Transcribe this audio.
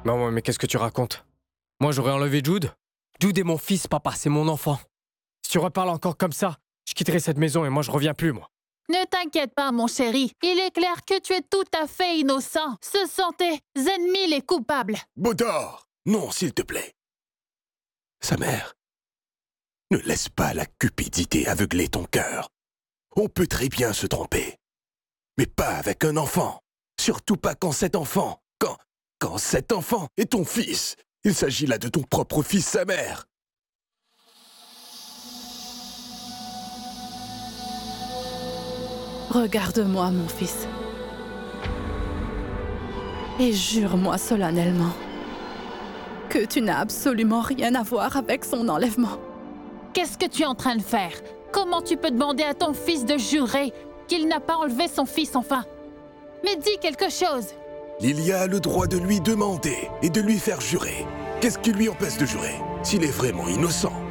Non, mais qu'est-ce que tu racontes? Moi, j'aurais enlevé Jude? Jude est mon fils, papa, c'est mon enfant. Si tu reparles encore comme ça, je quitterai cette maison et moi, je reviens plus, moi. Ne t'inquiète pas, mon chéri. Il est clair que tu es tout à fait innocent. Ce sont tes ennemis les coupables. Baudor! Non, s'il te plaît. Sa mère, ne laisse pas la cupidité aveugler ton cœur. On peut très bien se tromper. Mais pas avec un enfant. Surtout pas quand cet enfant... Quand cet enfant est ton fils. Il s'agit là de ton propre fils, sa mère. Regarde-moi, mon fils. Et jure-moi solennellement que tu n'as absolument rien à voir avec son enlèvement. Qu'est-ce que tu es en train de faire? Comment tu peux demander à ton fils de jurer qu'il n'a pas enlevé son fils, enfin? Mais dis quelque chose! Lilia a le droit de lui demander et de lui faire jurer. Qu'est-ce qui lui empêche de jurer s'il est vraiment innocent?